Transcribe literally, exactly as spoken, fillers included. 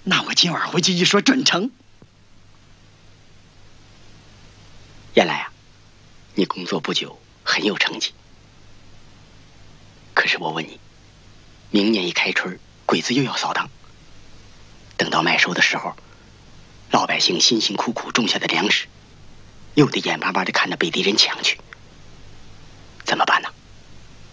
那我今晚回去一说，准成。 原来啊，你工作不久，很有成绩。可是我问你，明年一开春，鬼子又要扫荡，等到麦收的时候，老百姓辛辛苦苦种下的粮食，又得眼巴巴地看着被敌人抢去，怎么办呢？